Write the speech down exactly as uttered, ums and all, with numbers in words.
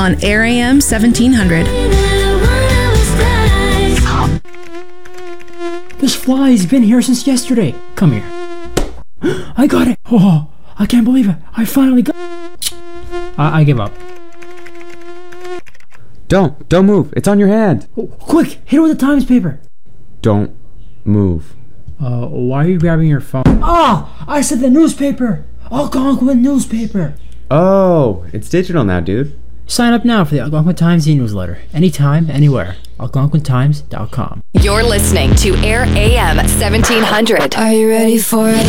on Air A M seventeen hundred. This fly's been here since yesterday. Come here. I got it. Oh, I can't believe it. I finally got I, I give up. Don't. Don't move. It's on your hand. Oh, quick, hit it with the Times paper. Don't move. Uh, why are you grabbing your phone? Oh, I said the newspaper. Algonquin newspaper. Oh, it's digital now, dude. Sign up now for the Algonquin Times e-newsletter. Anytime, anywhere. algonquin times dot com. You're listening to Air A M seventeen hundred. Are you ready for it?